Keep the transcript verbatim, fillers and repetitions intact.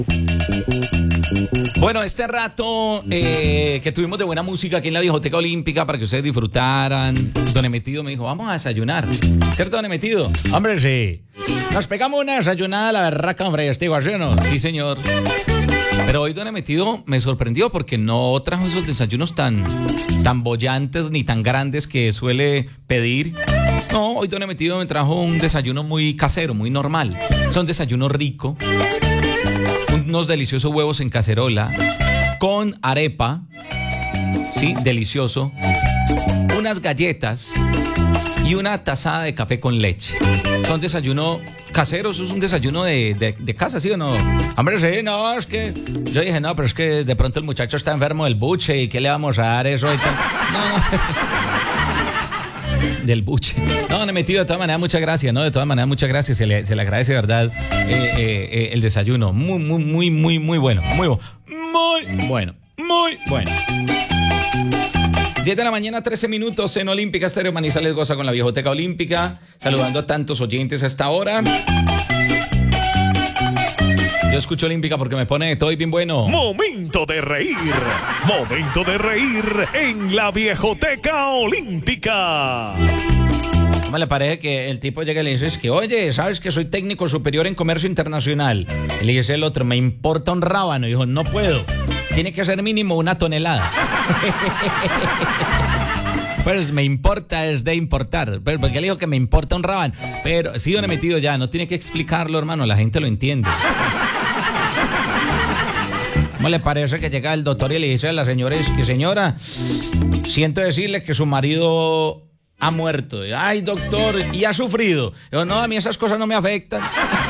Bueno, este rato eh, que tuvimos de buena música aquí en la Viejoteca Olímpica para que ustedes disfrutaran. Don Emetido me dijo, vamos a desayunar. ¿Cierto, Don Emetido? Hombre, sí. Nos pegamos una desayunada a la berraca, hombre, Estigo, ¿sí o no? Sí, señor. Pero hoy Don Emetido me sorprendió porque no trajo esos desayunos tan, tan bollantes ni tan grandes que suele pedir. No, hoy Don Emetido me trajo un desayuno muy casero, muy normal. Es un desayuno rico. Unos deliciosos huevos en cacerola con arepa, sí, delicioso, unas galletas y una tazada de café con leche. Son desayuno casero, eso es un desayuno de, de, de casa, ¿sí o no? Hombre, sí, no, es que yo dije, no, pero es que de pronto el muchacho está enfermo del buche y ¿qué le vamos a dar eso? Y tal. No, no. Del buche. No, no he metido de todas maneras, muchas gracias, ¿no? De todas maneras, muchas gracias. Se le, se le agradece, de verdad, eh, eh, eh, el desayuno. Muy, muy, muy, muy, muy bueno. Muy, muy bueno. Muy bueno. diez de la mañana, trece minutos en Olímpica Estéreo Manizales goza con la Viejoteca Olímpica. Saludando a tantos oyentes a esta hora. Yo escucho Olímpica porque me pone todo bien bueno. Momento de reír. Momento de reír en la Viejoteca Olímpica. ¿Cómo le parece que el tipo llega y le dice es que, oye, ¿sabes que soy técnico superior en comercio internacional? Y le dice el otro, me importa un rábano. Y dijo, no puedo. Tiene que ser mínimo una tonelada. Pues me importa es de importar. Pero porque le dijo que me importa un rábano. Pero sí, Don Emetido, ya, no tiene que explicarlo, hermano. La gente lo entiende. ¿Cómo le parece que llega el doctor y le dice a la señora, es que señora, siento decirle que su marido ha muerto? Ay, doctor, ¿y ha sufrido? Yo, no, a mí esas cosas no me afectan.